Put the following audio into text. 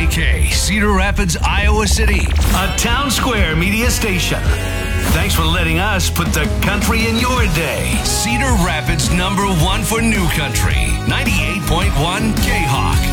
KKK, Cedar Rapids, Iowa City, a Town Square media station. Thanks for letting us put the country in your day. Cedar Rapids #1 for new country, 98.1 K-Hawk.